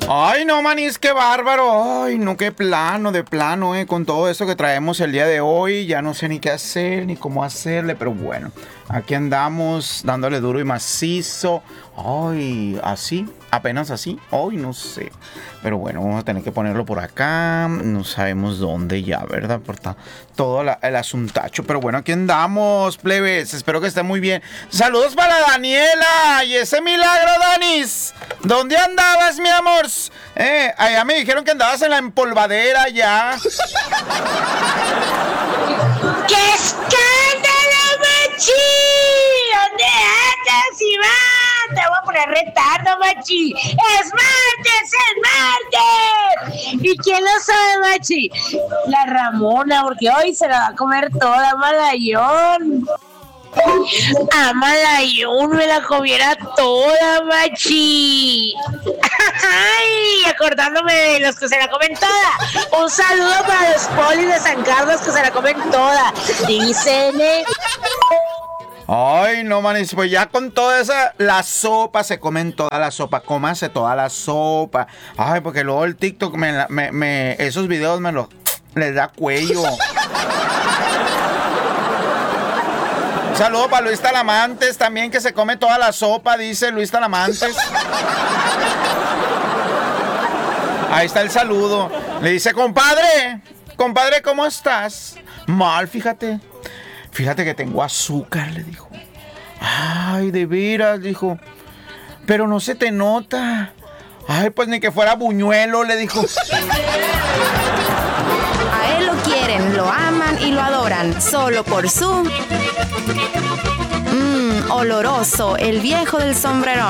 Ay, no, manis, qué bárbaro. Ay, no, qué plano, de plano, con todo eso que traemos el día de hoy. Ya no sé ni qué hacer, ni cómo hacerle, pero bueno, aquí andamos dándole duro y macizo. Ay, así, apenas así. Ay, no sé. Pero bueno, vamos a tener que ponerlo por acá. No sabemos dónde ya, ¿verdad? Por todo el asuntacho. Pero bueno, aquí andamos, plebes. Espero que estén muy bien. Saludos para Daniela y ese milagro, Danis. ¿Dónde andabas, mi amor? Allá me dijeron que andabas en la empolvadera ya. ¡Qué escándalo, Machi! ¿Dónde andas, Iván? Te voy a poner retardo, Machi. ¡Es martes! ¿Y quién lo sabe, Machi? La Ramona, porque hoy se la va a comer toda Malayón. A Malayón me la comiera toda, Machi. Ay, acordándome de los que se la comen toda. Un saludo para los polis de San Carlos que se la comen toda. Dicen. Ay, no, manis, pues ya con toda esa, la sopa, se comen toda la sopa, cómase toda la sopa. Ay, porque luego el TikTok, esos videos les da cuello. Saludo para Luis Talamantes también, que se come toda la sopa, dice Luis Talamantes. Ahí está el saludo. Le dice, compadre, ¿cómo estás? Mal, fíjate. Fíjate que tengo azúcar, le dijo. Ay, de veras, dijo. Pero no se te nota. Ay, pues ni que fuera buñuelo, le dijo. A él lo quieren, lo aman y lo adoran. Solo por su... oloroso, el viejo del sombrerón.